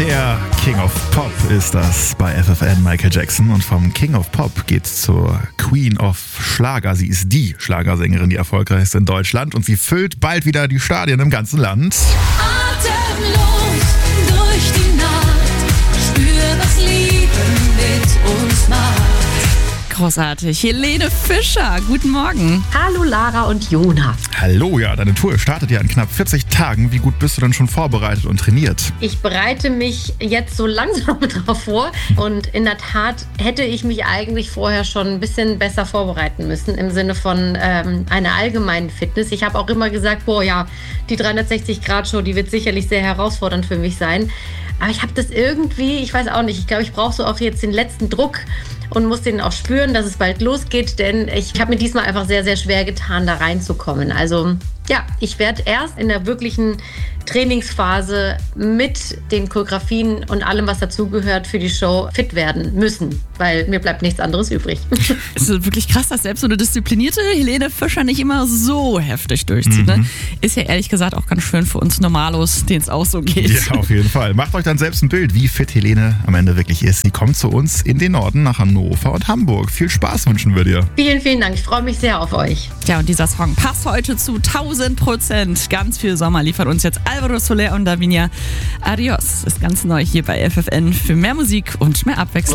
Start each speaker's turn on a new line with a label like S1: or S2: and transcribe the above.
S1: Der King of Pop ist das bei FFN, Michael Jackson. Und vom King of Pop geht's zur Queen of Schlager. Sie ist die Schlagersängerin, die erfolgreichste in Deutschland. Und sie füllt bald wieder die Stadien im ganzen Land.
S2: Atemlos durch die Nacht, spür, was Liebe mit uns macht.
S3: Großartig. Helene Fischer, guten Morgen.
S4: Hallo Lara und Jona.
S1: Hallo, ja, deine Tour startet ja in knapp 40 Tagen. Wie gut bist du denn schon vorbereitet und trainiert?
S4: Ich bereite mich jetzt so langsam drauf vor und in der Tat hätte ich mich eigentlich vorher schon ein bisschen besser vorbereiten müssen im Sinne von einer allgemeinen Fitness. Ich habe auch immer gesagt, die 360-Grad-Show, die wird sicherlich sehr herausfordernd für mich sein. Aber ich habe das irgendwie, ich weiß auch nicht, ich glaube, ich brauche so auch jetzt den letzten Druck und muss den auch spüren, dass es bald losgeht, denn ich habe mir diesmal einfach sehr, sehr schwer getan, da reinzukommen. Also ja, ich werde erst in der wirklichen Trainingsphase mit den Choreografien und allem, was dazugehört für die Show, fit werden müssen, weil mir bleibt nichts anderes übrig.
S3: Es ist wirklich krass, dass selbst so eine disziplinierte Helene Fischer nicht immer so heftig durchzieht. Ne? Ist ja ehrlich gesagt auch ganz schön für uns Normalos, denen es auch so geht.
S1: Ja, auf jeden Fall. Macht euch dann selbst ein Bild, wie fit Helene am Ende wirklich ist. Sie kommt zu uns in den Norden nach Hannover und Hamburg. Viel Spaß wünschen wir dir.
S4: Vielen, vielen Dank. Ich freue mich sehr auf euch.
S3: Ja, und dieser Song passt heute zu 1000%. Ganz viel Sommer liefert uns jetzt Alvaro Soler und Davinia. Adios ist ganz neu hier bei FFN für mehr Musik und mehr Abwechslung.